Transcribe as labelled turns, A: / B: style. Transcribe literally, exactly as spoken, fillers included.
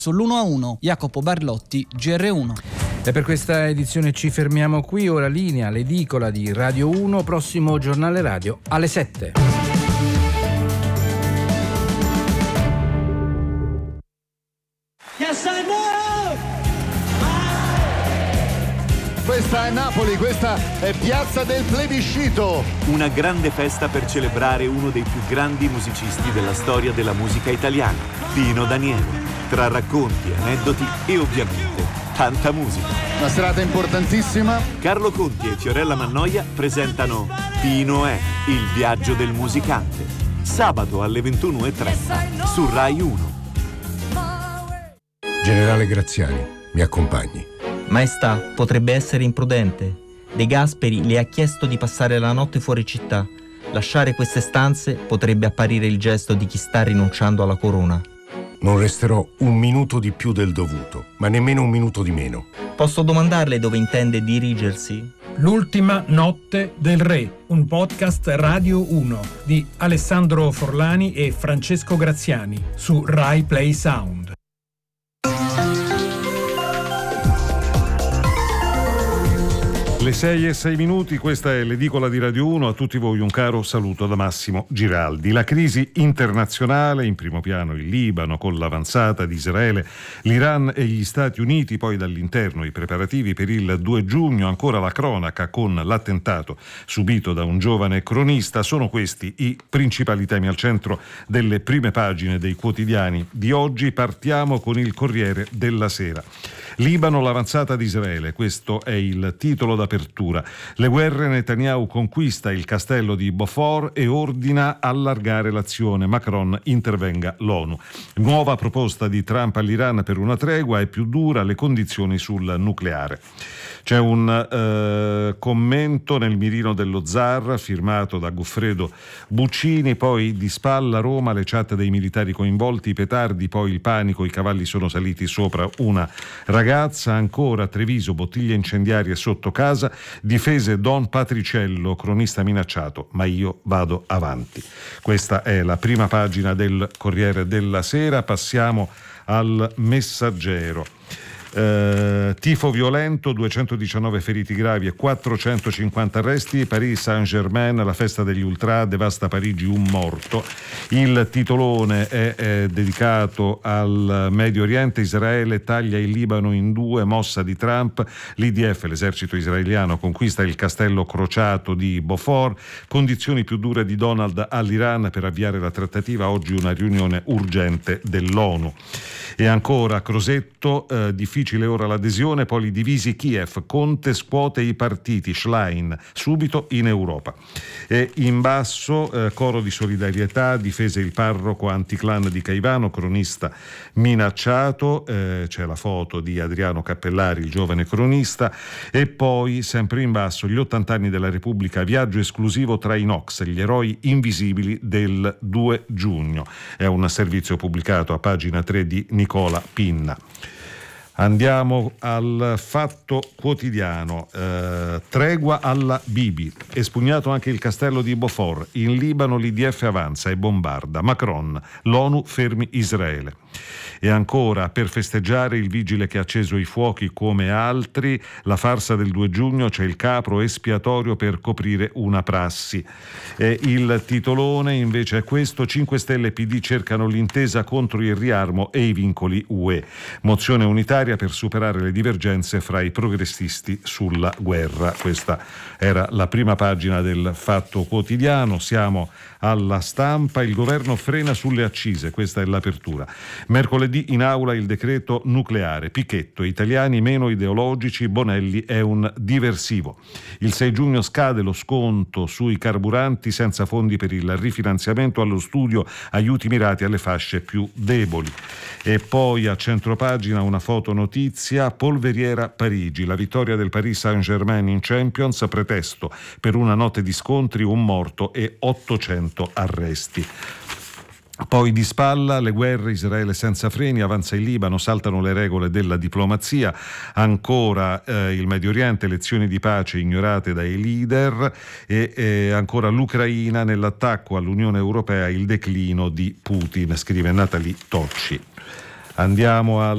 A: Sull'uno a uno, Jacopo Barlotti, G R uno.
B: E per questa edizione ci fermiamo qui, ora linea l'edicola di Radio uno, prossimo giornale radio alle sette.
C: Yes, I know!
D: Questa è Napoli, questa è Piazza del Plebiscito.
E: Una grande festa per celebrare uno dei più grandi musicisti della storia della musica italiana, Pino Daniele. Tra racconti, aneddoti e ovviamente tanta musica.
D: Una serata importantissima.
E: Carlo Conti e Fiorella Mannoia presentano Pino è il viaggio del musicante. Sabato alle ventuno e trenta su Rai uno.
F: Generale Graziani, mi accompagni.
G: Maestà, potrebbe essere imprudente. De Gasperi le ha chiesto di passare la notte fuori città. Lasciare queste stanze potrebbe apparire il gesto di chi sta rinunciando alla corona.
F: Non resterò un minuto di più del dovuto, ma nemmeno un minuto di meno.
G: Posso domandarle dove intende dirigersi?
H: L'ultima notte del re, un podcast Radio uno di Alessandro Forlani e Francesco Graziani su Rai Play Sound.
I: Le sei e sei minuti, questa è l'edicola di Radio uno, a tutti voi un caro saluto da Massimo Giraldi. La crisi internazionale, in primo piano il Libano con l'avanzata di Israele, l'Iran e gli Stati Uniti, poi dall'interno i preparativi per il due giugno, ancora la cronaca con l'attentato subito da un giovane cronista, sono questi i principali temi al centro delle prime pagine dei quotidiani di oggi. Partiamo con il Corriere della Sera. Libano, l'avanzata di Israele, questo è il titolo d'apertura. Le guerre, Netanyahu conquista il castello di Beaufort e ordina allargare l'azione. Macron intervenga l'ONU. Nuova proposta di Trump all'Iran per una tregua, è più dura le condizioni sul nucleare. C'è un eh, commento nel mirino dello zar firmato da Goffredo Buccini, poi di spalla Roma, le chat dei militari coinvolti, i petardi, poi il panico, i cavalli sono saliti sopra una ragazza, ancora Treviso, bottiglie incendiarie sotto casa, difese Don Patriciello, cronista minacciato, ma io vado avanti. Questa è la prima pagina del Corriere della Sera, passiamo al Messaggero. Uh, tifo violento, duecentodiciannove feriti gravi e quattrocentocinquanta arresti. Paris Saint-Germain, la festa degli ultra, devasta Parigi, un morto. Il titolone è, è dedicato al Medio Oriente. Israele taglia il Libano in due, mossa di Trump. L'I D F, l'esercito israeliano, conquista il castello crociato di Beaufort. Condizioni più dure di Donald all'Iran per avviare la trattativa, oggi una riunione urgente dell'ONU. E ancora Crosetto, eh, difficile ora l'adesione, poi li divisi Kiev, Conte scuote i partiti, Schlein subito in Europa. E in basso eh, coro di solidarietà, difese il parroco anticlan di Caivano, cronista minacciato, eh, c'è la foto di Adriano Cappellari, il giovane cronista, e poi sempre in basso gli ottanta anni della Repubblica, viaggio esclusivo tra i Nox, gli eroi invisibili del due giugno. È un servizio pubblicato a pagina tre di Nicola Pinna. Andiamo al Fatto Quotidiano. Eh, tregua alla Bibi. Espugnato anche il castello di Beaufort. In Libano l'I D F avanza e bombarda. Macron, l'ONU fermi Israele. E ancora, per festeggiare il vigile che ha acceso i fuochi come altri, la farsa del due giugno, c'è il capro espiatorio per coprire una prassi. E il titolone invece è questo: cinque Stelle e P D cercano l'intesa contro il riarmo e i vincoli U E. Mozione unitaria per superare le divergenze fra i progressisti sulla guerra. Questa era la prima pagina del Fatto Quotidiano. Siamo alla Stampa. Il governo frena sulle accise, questa è l'apertura. Mercoledì in aula il decreto nucleare. Pichetto, italiani meno ideologici, Bonelli è un diversivo. Il sei giugno scade lo sconto sui carburanti, senza fondi per il rifinanziamento, allo studio aiuti mirati alle fasce più deboli. E poi a centropagina una foto notizia, polveriera Parigi, la vittoria del Paris Saint-Germain in Champions, pretesto per una notte di scontri, un morto e ottocento arresti. Poi di spalla le guerre, Israele senza freni, avanza il Libano, saltano le regole della diplomazia, ancora eh, il Medio Oriente, lezioni di pace ignorate dai leader e eh, ancora l'Ucraina nell'attacco all'Unione Europea, il declino di Putin, scrive Natalie Tocci. Andiamo al